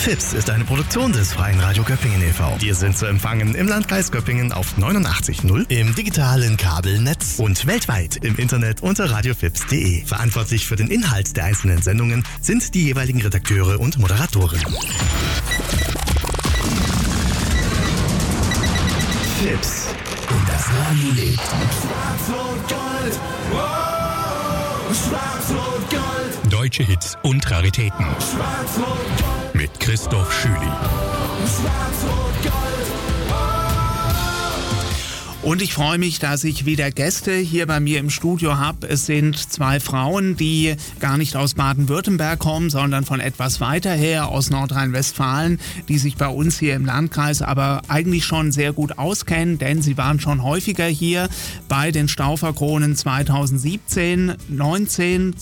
FIPS ist eine Produktion des Freien Radio Göppingen e.V. Wir sind zu empfangen im Landkreis Göppingen auf 89.0, im digitalen Kabelnetz und weltweit im Internet unter radiofips.de. Verantwortlich für den Inhalt der einzelnen Sendungen sind die jeweiligen Redakteure und Moderatoren. FIPS. Und das Radio lebt. Schwarz-Rot-Gold. Wow. Schwarz-Rot-Gold. Deutsche Hits und Raritäten. Schwarz-Rot-Gold. Mit Christoph Schüli. Schwarz-Rot-Gold. Und ich freue mich, dass ich wieder Gäste hier bei mir im Studio habe. Es sind zwei Frauen, die gar nicht aus Baden-Württemberg kommen, sondern von etwas weiter her, aus Nordrhein-Westfalen, die sich bei uns hier im Landkreis aber eigentlich schon sehr gut auskennen, denn sie waren schon häufiger hier bei den Stauffer-Kronen 2017, 19,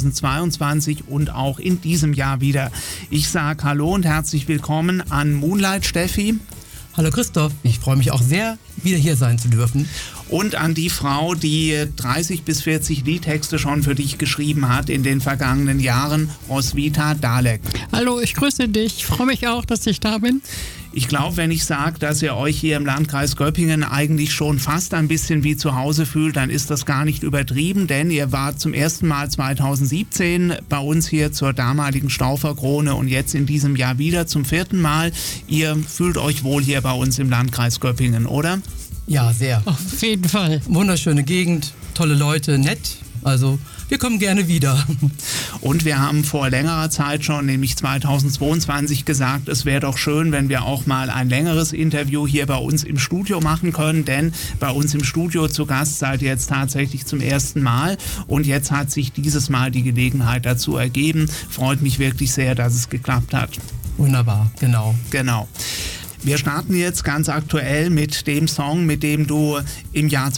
2022 und auch in diesem Jahr wieder. Ich sage Hallo und herzlich willkommen an Moonlight Steffi. Hallo Christoph, ich freue mich auch sehr, wieder hier sein zu dürfen. Und an die Frau, die 30 bis 40 Liedtexte schon für dich geschrieben hat in den vergangenen Jahren, Roswitha Dalek. Hallo, ich grüße dich. Ich freue mich auch, dass ich da bin. Ich glaube, wenn ich sage, dass ihr euch hier im Landkreis Göppingen eigentlich schon fast ein bisschen wie zu Hause fühlt, dann ist das gar nicht übertrieben, denn ihr wart zum ersten Mal 2017 bei uns hier zur damaligen Stauffer-Krone und jetzt in diesem Jahr wieder zum 4. Mal. Ihr fühlt euch wohl hier bei uns im Landkreis Göppingen, oder? Ja, sehr. Auf jeden Fall. Wunderschöne Gegend, tolle Leute, nett. Also wir kommen gerne wieder. Und wir haben vor längerer Zeit schon, nämlich 2022, gesagt, es wäre doch schön, wenn wir auch mal ein längeres Interview hier bei uns im Studio machen können, denn bei uns im Studio zu Gast seid ihr jetzt tatsächlich zum ersten Mal und jetzt hat sich dieses Mal die Gelegenheit dazu ergeben. Freut mich wirklich sehr, dass es geklappt hat. Wunderbar, genau. Genau. Wir starten jetzt ganz aktuell mit dem Song, mit dem du im Jahr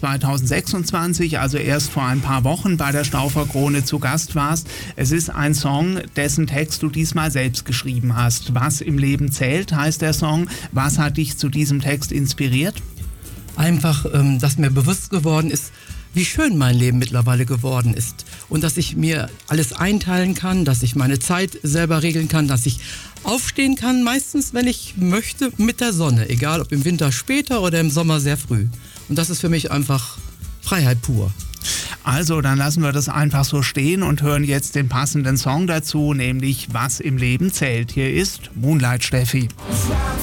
2026, also erst vor ein paar Wochen bei der Stauffer-Krone zu Gast warst. Es ist ein Song, dessen Text du diesmal selbst geschrieben hast. Was im Leben zählt, heißt der Song. Was hat dich zu diesem Text inspiriert? Einfach, dass mir bewusst geworden ist, wie schön mein Leben mittlerweile geworden ist und dass ich mir alles einteilen kann, dass ich meine Zeit selber regeln kann, dass ich aufstehen kann, meistens, wenn ich möchte, mit der Sonne, egal ob im Winter später oder im Sommer sehr früh. Und das ist für mich einfach Freiheit pur. Also, dann lassen wir das einfach so stehen und hören jetzt den passenden Song dazu, nämlich Was im Leben zählt. Hier ist Moonlight Steffi.